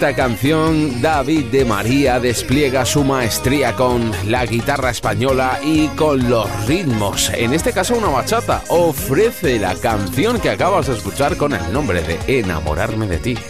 esta canción, David de María despliega su maestría con la guitarra española y con los ritmos. En este caso una bachata. Ofrece la canción que acabas de escuchar con el nombre de Enamorarme de ti.